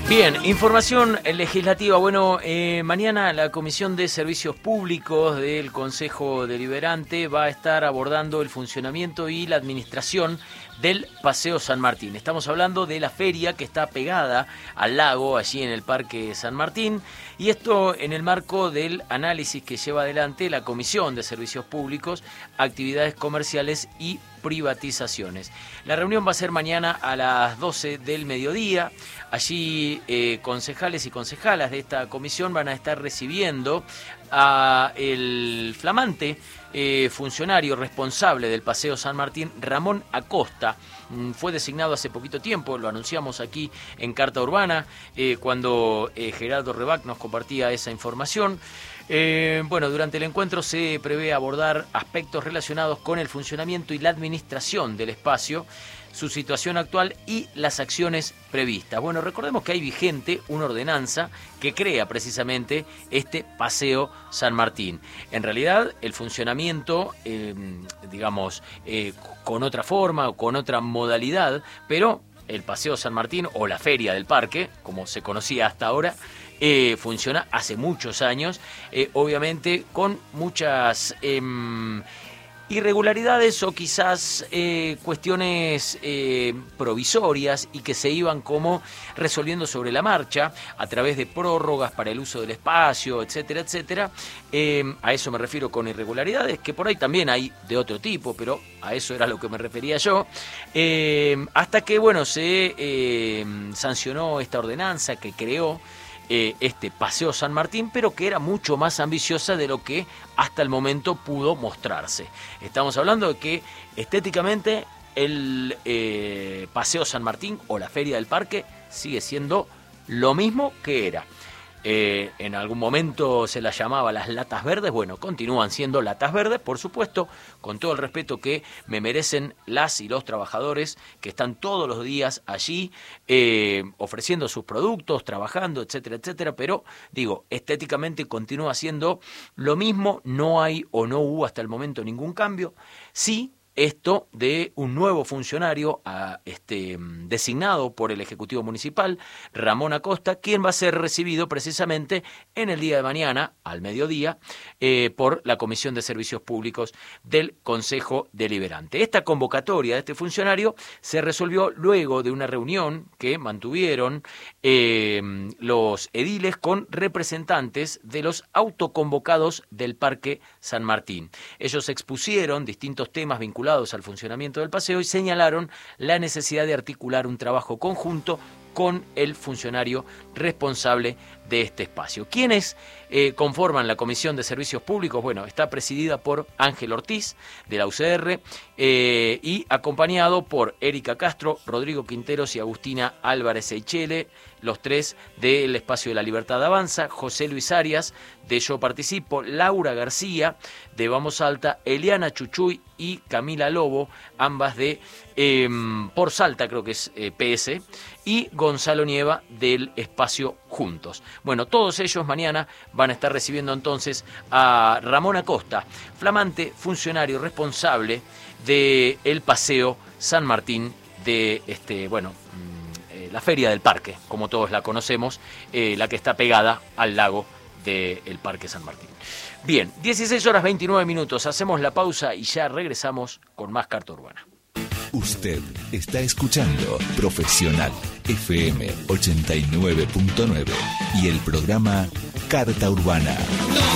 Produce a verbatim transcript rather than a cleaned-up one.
Bien, información legislativa. Bueno, eh, mañana la Comisión de Servicios Públicos del Consejo Deliberante va a estar abordando el funcionamiento y la administración del Paseo San Martín. Estamos hablando de la feria que está pegada al lago, allí en el Parque San Martín, y esto en el marco del análisis que lleva adelante la Comisión de Servicios Públicos, Actividades Comerciales y Privatizaciones. La reunión va a ser mañana a las doce del mediodía. Allí eh, concejales y concejalas de esta comisión van a estar recibiendo a el flamante eh, funcionario responsable del Paseo San Martín, Ramón Acosta. Fue designado hace poquito tiempo, lo anunciamos aquí en Carta Urbana, eh, cuando eh, Gerardo Rebac nos compartía esa información. Eh, bueno, durante el encuentro se prevé abordar aspectos relacionados con el funcionamiento y la administración del espacio, su situación actual y las acciones previstas. Bueno, recordemos que hay vigente una ordenanza que crea precisamente este Paseo San Martín. En realidad, el funcionamiento, eh, digamos, eh, con otra forma o con otra modalidad, pero el Paseo San Martín o la Feria del Parque, como se conocía hasta ahora, Eh, funciona hace muchos años, eh, obviamente con muchas eh, irregularidades o quizás eh, cuestiones eh, provisorias y que se iban como resolviendo sobre la marcha a través de prórrogas para el uso del espacio, etcétera, etcétera. Eh, a eso me refiero con irregularidades, que por ahí también hay de otro tipo, pero a eso era lo que me refería yo. Eh, hasta que, bueno, se eh, sancionó esta ordenanza que creó Eh, este Paseo San Martín, pero que era mucho más ambiciosa de lo que hasta el momento pudo mostrarse. Estamos hablando de que estéticamente el eh, Paseo San Martín o la Feria del Parque sigue siendo lo mismo que era. Eh, en algún momento se las llamaba las latas verdes. Bueno, continúan siendo latas verdes, por supuesto, con todo el respeto que me merecen las y los trabajadores que están todos los días allí eh, ofreciendo sus productos, trabajando, etcétera, etcétera, pero digo, estéticamente continúa siendo lo mismo, no hay o no hubo hasta el momento ningún cambio. Sí, esto de un nuevo funcionario a, este, designado por el Ejecutivo Municipal, Ramón Acosta, quien va a ser recibido precisamente en el día de mañana, al mediodía, eh, por la Comisión de Servicios Públicos del Consejo Deliberante. Esta convocatoria de este funcionario se resolvió luego de una reunión que mantuvieron eh, los ediles con representantes de los autoconvocados del Parque San Martín. Ellos expusieron distintos temas vinculados al funcionamiento del paseo y señalaron la necesidad de articular un trabajo conjunto con el funcionario responsable de este espacio. ¿Quiénes eh, conforman la Comisión de Servicios Públicos? Bueno, está presidida por Ángel Ortiz, de la U C R, eh, y acompañado por Erika Castro, Rodrigo Quinteros y Agustina Álvarez Seychelle, los tres del Espacio de la Libertad Avanza, José Luis Arias, de Yo Participo, Laura García, de Vamos Salta, Eliana Chuchuy y Camila Lobo, ambas de eh, Por Salta, creo que es eh, P S, y Gonzalo Nieva del Espacio Juntos. Bueno, todos ellos mañana van a estar recibiendo entonces a Ramón Acosta, flamante funcionario responsable del Paseo San Martín de este, bueno, eh, la Feria del Parque, como todos la conocemos, eh, la que está pegada al lago del Parque San Martín. Bien, dieciséis horas veintinueve minutos, hacemos la pausa y ya regresamos con más Carta Urbana. Usted está escuchando Profesional F M ochenta y nueve punto nueve y el programa Carta Urbana.